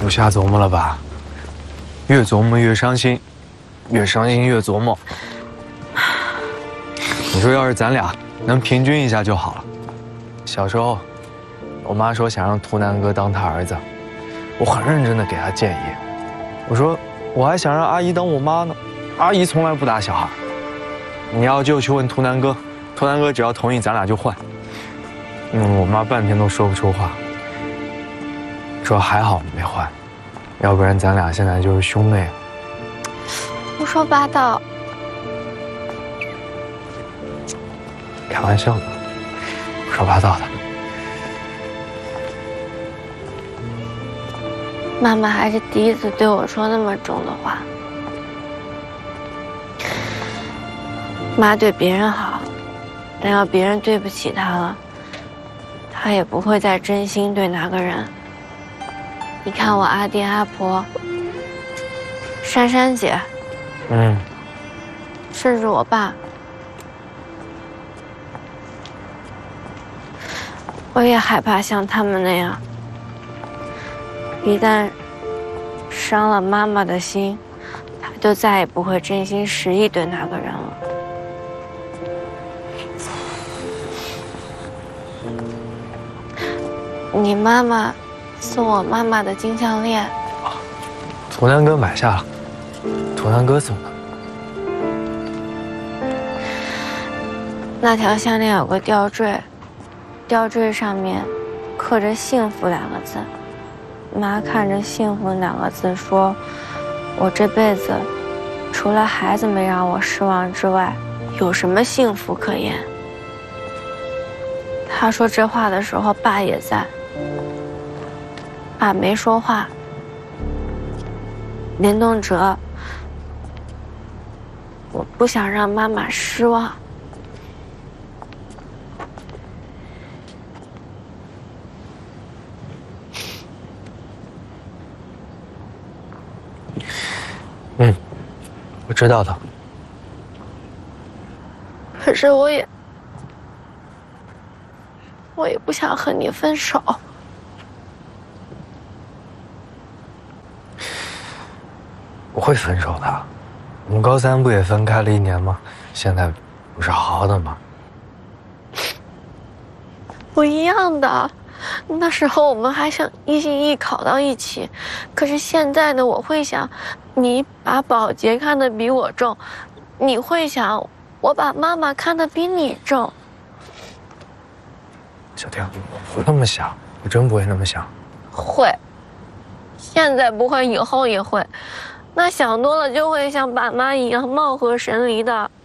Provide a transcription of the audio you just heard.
不瞎琢磨了吧？越琢磨越伤心，越伤心越琢磨。你说要是咱俩能平均一下就好了。小时候，我妈说想让图南哥当她儿子，我很认真的给她建议。我说我还想让阿姨当我妈呢，阿姨从来不打小孩。你要就去问图南哥，图南哥只要同意，咱俩就换。我妈半天都说不出话，说还好没换，要不然咱俩现在就是兄妹了。 胡说八道！ 开玩笑的，胡说八道的。 妈妈还是第一次对我说那么重的话。妈对别人好，但要别人对不起她了，她也不会再真心对哪个人。你看我阿爹阿婆，珊珊姐，甚至我爸，我也害怕像他们那样，一旦伤了妈妈的心，她就再也不会真心实意对那个人了。你妈妈送我妈妈的金项链， 图南哥买下了，图南哥送的。 那条项链有个吊坠，吊坠上面刻着“幸福”2个字。妈看着“幸福”2个字说：“我这辈子除了孩子没让我失望之外，有什么幸福可言？”她说这话的时候，爸也在。爸没说话。林东哲，我不想让妈妈失望。 我知道的。 可是我也不想和你分手。 我会分手的，我们高3不也分开了1年吗？现在不是好好的吗？ 不一样的，那时候我们还想一心一意考到一起，可是现在呢，我会想，你把保洁看得比我重，你会想，我把妈妈看得比你重。 小婷，我不那么想，我真不会那么想。 会，现在不会，以后也会。那想多了就会像爸妈一样貌合神离的。